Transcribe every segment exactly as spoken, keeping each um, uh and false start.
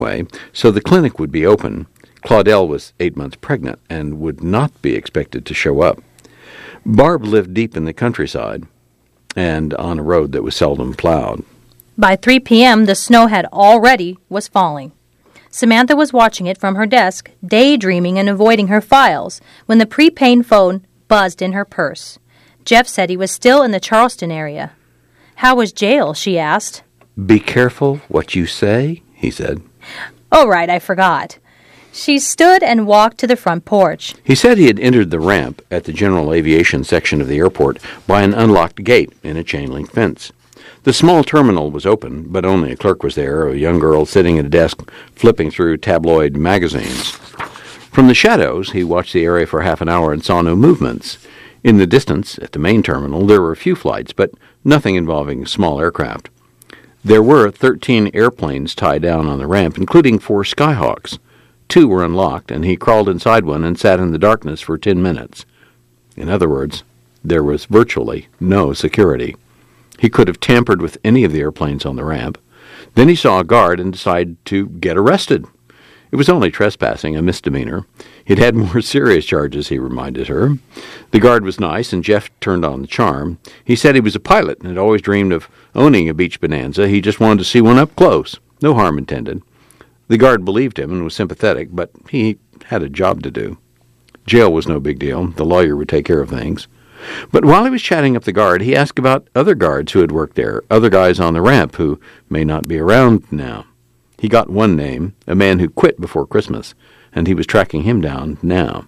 way, so the clinic would be open. Claudel was eight months pregnant and would not be expected to show up. Barb lived deep in the countryside and on a road that was seldom plowed. By three p.m., the snow had already was falling. Samantha was watching it from her desk, daydreaming and avoiding her files, when the prepaid phone buzzed in her purse. Jeff said he was still in the Charleston area. "How was jail?" she asked. "Be careful what you say," he said. "Oh, right, I forgot." She stood and walked to the front porch. He said he had entered the ramp at the general aviation section of the airport by an unlocked gate in a chain-link fence. The small terminal was open, but only a clerk was there, a young girl sitting at a desk flipping through tabloid magazines. From the shadows, he watched the area for half an hour and saw no movements. In the distance, at the main terminal, there were a few flights, but nothing involving small aircraft. There were thirteen airplanes tied down on the ramp, including four Skyhawks. Two were unlocked, and he crawled inside one and sat in the darkness for ten minutes. In other words, there was virtually no security. He could have tampered with any of the airplanes on the ramp. Then he saw a guard and decided to get arrested. It was only trespassing, a misdemeanor. He'd had more serious charges, he reminded her. The guard was nice, and Jeff turned on the charm. He said he was a pilot and had always dreamed of owning a Beech Bonanza. He just wanted to see one up close. No harm intended. The guard believed him and was sympathetic, but he had a job to do. Jail was no big deal. The lawyer would take care of things. But while he was chatting up the guard, he asked about other guards who had worked there, other guys on the ramp who may not be around now. He got one name, a man who quit before Christmas, and he was tracking him down now.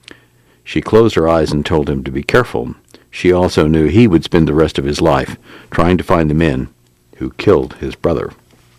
She closed her eyes and told him to be careful. She also knew he would spend the rest of his life trying to find the men who killed his brother.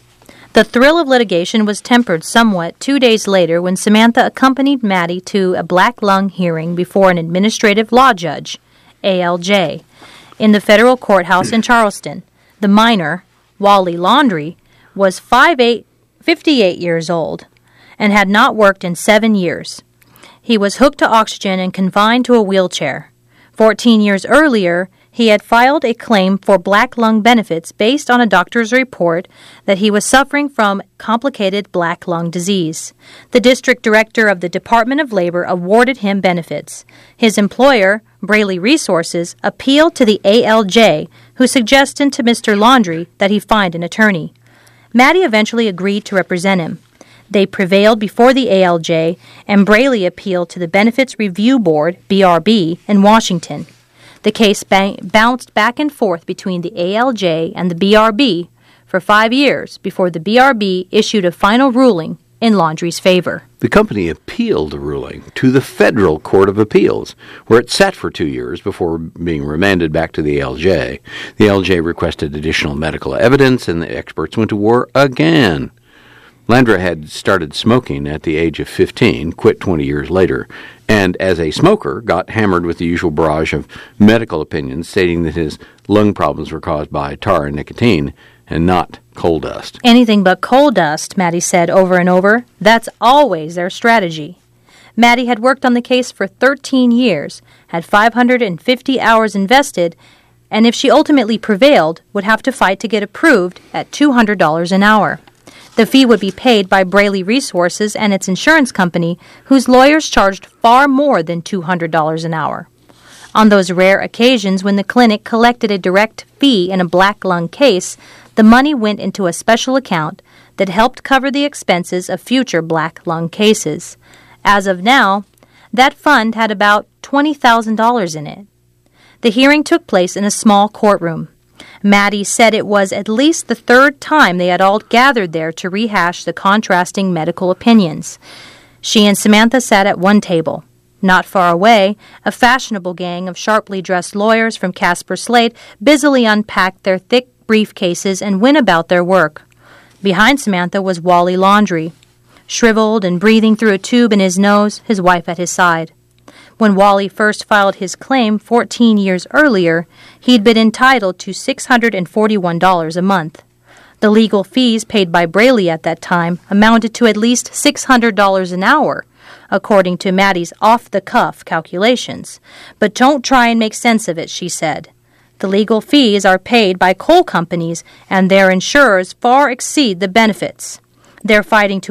The thrill of litigation was tempered somewhat two days later when Samantha accompanied Maddie to a black lung hearing before an administrative law judge, A L J, in the federal courthouse in Charleston. The minor, Wally Laundrie, was five eight, fifty-eight years old and had not worked in seven years. He was hooked to oxygen and confined to a wheelchair. Fourteen years earlier, he had filed a claim for black lung benefits based on a doctor's report that he was suffering from complicated black lung disease. The district director of the Department of Labor awarded him benefits. His employer, Braley Resources, appealed to the A L J, who suggested to Mister Laundrie that he find an attorney. Maddie eventually agreed to represent him. They prevailed before the A L J, and Braley appealed to the Benefits Review Board, B R B, in Washington. The case ba- bounced back and forth between the A L J and the B R B for five years before the B R B issued a final ruling in Laundrie's favor. The company appealed the ruling to the Federal Court of Appeals, where it sat for two years before being remanded back to the A L J. The A L J requested additional medical evidence, and the experts went to war again. Landra had started smoking at the age of fifteen, quit twenty years later, and as a smoker got hammered with the usual barrage of medical opinions stating that his lung problems were caused by tar and nicotine and not coal dust. Anything but coal dust, Maddie said over and over. That's always their strategy. Maddie had worked on the case for thirteen years, had five hundred fifty hours invested, and if she ultimately prevailed, would have to fight to get approved at two hundred dollars an hour. The fee would be paid by Braley Resources and its insurance company, whose lawyers charged far more than two hundred dollars an hour. On those rare occasions when the clinic collected a direct fee in a black lung case, the money went into a special account that helped cover the expenses of future black lung cases. As of now, that fund had about twenty thousand dollars in it. The hearing took place in a small courtroom. Maddie said it was at least the third time they had all gathered there to rehash the contrasting medical opinions. She and Samantha sat at one table. Not far away, a fashionable gang of sharply dressed lawyers from Casper Slate busily unpacked their thick briefcases and went about their work. Behind Samantha was Wally Laundrie, shriveled and breathing through a tube in his nose, his wife at his side. When Wally first filed his claim fourteen years earlier, he'd been entitled to six hundred forty-one dollars a month. The legal fees paid by Braley at that time amounted to at least six hundred dollars an hour, according to Maddie's off-the-cuff calculations. But don't try and make sense of it, she said. The legal fees are paid by coal companies, and their insurers far exceed the benefits. They're fighting to